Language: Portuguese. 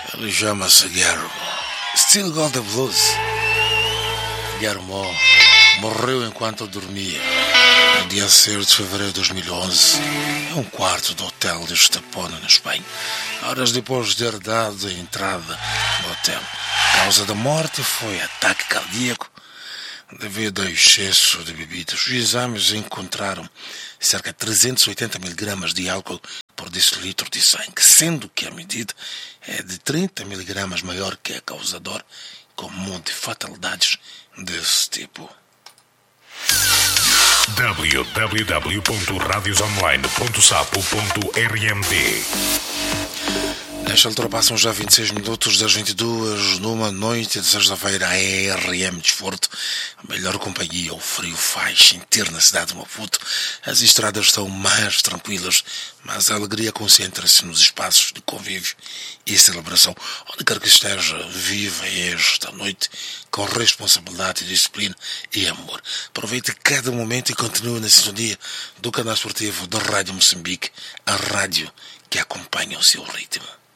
Ele chama-se Guillermo. Still got the blues. Guillermo morreu enquanto dormia. No dia 6 de fevereiro de 2011, em um quarto do hotel de Estepona, na Espanha. Horas depois de ter dado a entrada no hotel. A causa da morte foi ataque cardíaco devido ao excesso de bebidas. Os exames encontraram cerca de 380 miligramas de álcool por decilitro de sangue, sendo que a medida é de 30 miligramas maior que a causador comum de fatalidades desse tipo. www.radiosonline.sapo.rmd. Nesta altura passam já 26 minutos das 22 numa noite de sexta-feira. A RM Desporto, a melhor companhia. O frio faz sentir na cidade de Maputo. As estradas estão mais tranquilas, mas a alegria concentra-se nos espaços de convívio e celebração. Onde quer que esteja, viva esta noite com responsabilidade, disciplina e amor. Aproveite cada momento e continue na sintonia do canal esportivo da Rádio Moçambique, a rádio que acompanha o seu ritmo.